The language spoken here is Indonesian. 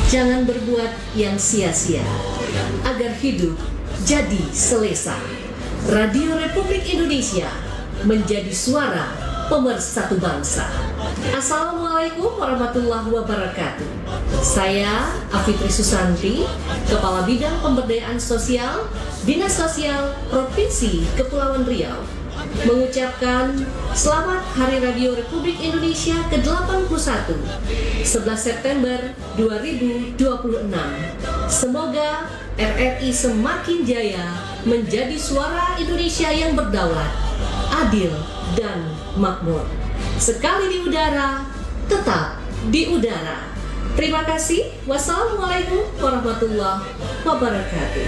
Jangan berbuat yang sia-sia, agar hidup jadi selesa. Radio Republik Indonesia menjadi suara pemersatu bangsa. Assalamualaikum warahmatullahi wabarakatuh. Saya Afitri Susanti, Kepala Bidang Pemberdayaan Sosial, Dinas Sosial Provinsi Kepulauan Riau, mengucapkan Selamat Hari Radio Republik Indonesia ke-81, 11 September 2026. Semoga RRI semakin jaya menjadi suara Indonesia yang berdaulat, adil, dan makmur. Sekali di udara, tetap di udara. Terima kasih. Wassalamualaikum warahmatullahi wabarakatuh.